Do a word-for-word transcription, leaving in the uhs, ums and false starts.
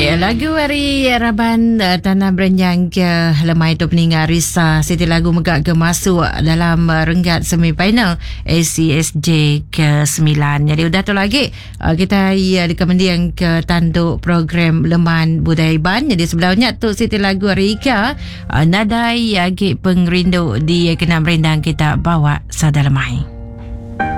Okey, lagu hari Raban uh, Tanah Berenyang ke lemai tu peninggal Risa Siti lagu megak ke masuk dalam uh, renggat semifinal A C S J ke sembilan. Jadi udah tu lagi uh, kita ia di kemendiang ke tanduk program Leman Budaya Iban. Jadi sebelumnya tu Siti lagu hari Ika uh, nadai agi pengrindu di kena merindang kita bawa sada lemai.